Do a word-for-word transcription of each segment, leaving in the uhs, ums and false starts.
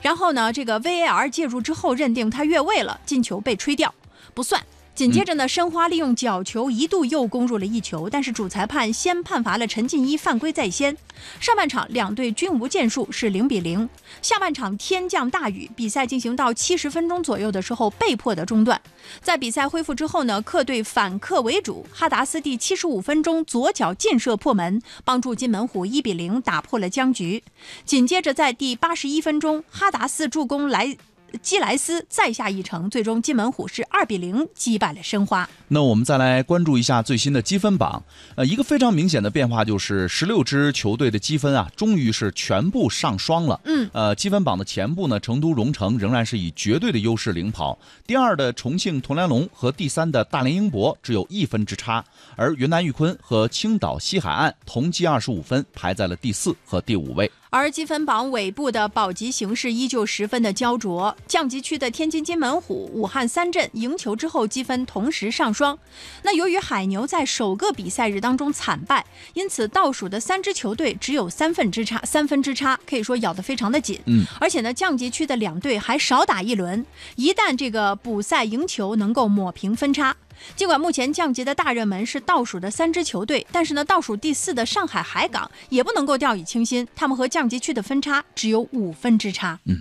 然后呢，这个 V A R 介入之后认定他越位了，进球被吹掉，不算。紧接着呢，申花利用角球一度又攻入了一球，但是主裁判先判罚了陈进一犯规在先。上半场两队均无建树，是零比零。下半场天降大雨，比赛进行到七十分钟左右的时候被迫的中断。在比赛恢复之后呢，客队反客为主，哈达斯第七十五分钟左脚劲射破门，帮助金门虎一比零打破了僵局。紧接着在第八十一分钟，哈达斯助攻来。基莱斯再下一城，最终金门虎是二比零击败了申花。 那我们再来关注一下最新的积分榜。呃，一个非常明显的变化就是十六支球队的积分啊，终于是全部上双了。 嗯， 呃，积分榜的前部呢，成都蓉城仍然是以绝对的优势领跑，第二的重庆铜梁龙和第三的大连英博只有一分之差，而云南玉坤和青岛西海岸同积二十五分，排在了第四和第五位。 而积分榜尾部的保级形势依旧十分的焦灼，降级区的天津金门虎、武汉三镇赢球之后积分同时上双。那由于海牛在首个比赛日当中惨败，因此倒数的三支球队只有三分之差，三分之差可以说咬得非常的紧。 嗯， 而且呢，降级区的两队还少打一轮，一旦这个补赛赢球，能够抹平分差。尽管目前降级的大热门是倒数的三支球队，但是呢，倒数第四的上海海港也不能够掉以轻心，他们和降级区的分差只有五分之差。 嗯，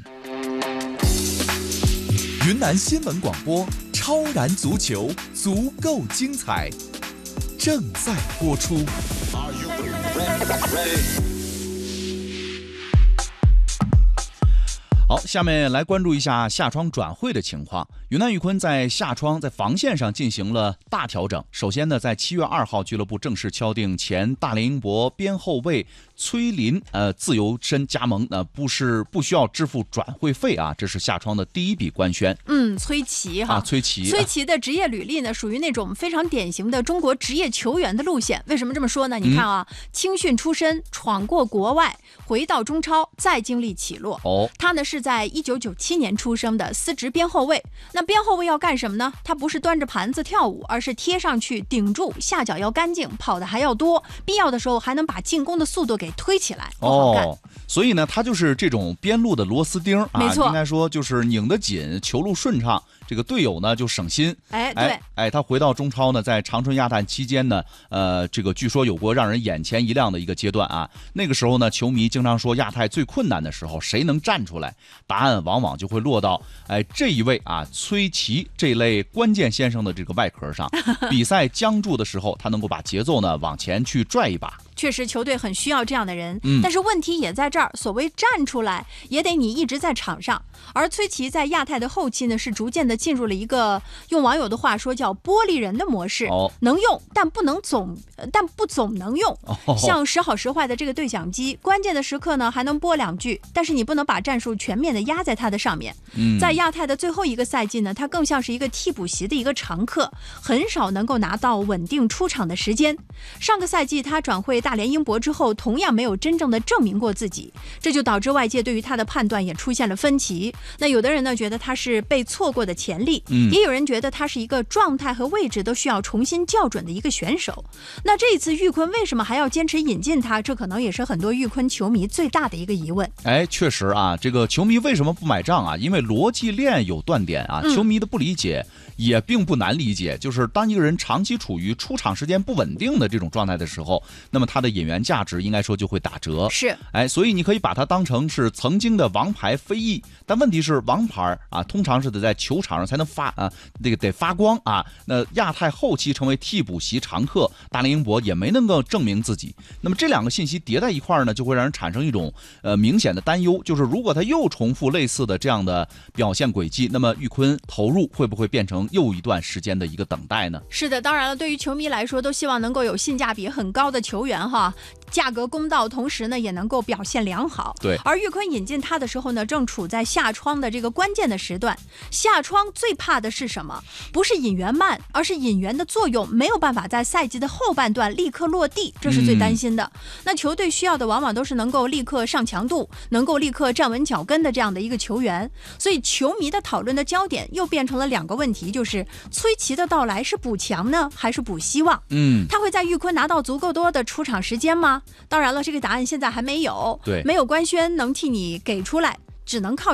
云南新闻广播，超然足球，足够精彩，正在播出。 好，下面来关注一下夏窗转会的情况。云南玉坤在夏窗在防线上进行了大调整。首先呢，在七月二号，俱乐部正式敲定前大连英博边后卫崔林呃自由身加盟，呃不是不需要支付转会费啊，这是夏窗的第一笔官宣。 嗯，崔琦哈， 啊，崔琦， 崔琦的职业履历呢，属于那种非常典型的中国职业球员的路线。为什么这么说呢？你看啊，嗯、青训出身，闯过国外，回到中超，再经历起落。 哦， 他呢是在一九九七年出生的，司职边后卫。那边后卫要干什么呢？他不是端着盘子跳舞，而是贴上去顶住，下脚要干净，跑的还要多，必要的时候还能把进攻的速度给推起来，不好干。 哦，所以呢，他就是这种边路的螺丝钉啊， 没错， 应该说就是拧得紧，球路顺畅，这个队友呢就省心。 哎，对， 哎，哎他回到中超呢，在长春亚泰期间呢，呃，这个据说有过让人眼前一亮的一个阶段啊。那个时候呢，球迷经常说亚泰最困难的时候，谁能站出来？答案往往就会落到哎这一位啊崔琦这类关键先生的这个外壳上。比赛僵住的时候，他能够把节奏呢往前去拽一把。 确实球队很需要这样的人， 嗯、 但是问题也在这儿，所谓站出来也得你一直在场上。而崔琦在亚太的后期呢，是逐渐的进入了一个用网友的话说叫玻璃人的模式， 哦、 能用但不能总但不总能用、 哦、 像时好时坏的这个对讲机，关键的时刻呢还能播两句，但是你不能把战术全面的压在他的上面、 嗯、 在亚太的最后一个赛季呢，他更像是一个替补席的一个常客，很少能够拿到稳定出场的时间。上个赛季他转会大连英博之后，同样没有真正的证明过自己，这就导致外界对于他的判断也出现了分歧。那有的人呢觉得他是被错过的潜力、嗯、也有人觉得他是一个状态和位置都需要重新校准的一个选手。那这一次玉坤为什么还要坚持引进他？这可能也是很多玉坤球迷最大的一个疑问。 哎，确实啊，这个球迷为什么不买账啊？因为逻辑链有断点啊，球迷的不理解、嗯、也并不难理解，就是当一个人长期处于出场时间不稳定的这种状态的时候，那么他的引援价值应该说就会打折。 是， 哎，所以你可以把它当成是曾经的王牌非议，但问题是王牌啊，通常是得在球场上才能发啊，这个得发光啊。那亚太后期成为替补席常客，大连英博也没能够证明自己。那么这两个信息叠在一块呢，就会让人产生一种呃明显的担忧，就是如果他又重复类似的这样的表现轨迹，那么玉坤投入会不会变成又一段时间的一个等待呢？ 是的，当然了，对于球迷来说，都希望能够有性价比很高的球员哈，价格公道，同时呢也能够表现良好。 对， 而玉坤引进他的时候呢，正处在夏窗的这个关键的时段。夏窗最怕的是什么？不是引援慢，而是引援的作用没有办法在赛季的后半段立刻落地，这是最担心的。嗯、那球队需要的往往都是能够立刻上强度，能够立刻站稳脚跟的这样的一个球员。所以球迷的讨论的焦点又变成了两个问题，就是崔琦的到来是补强呢，还是补希望？ 嗯， 他会在玉坤拿到足够多的出场时间吗？当然了，这个答案现在还没有， 对， 没有官宣能替你给出来，只能靠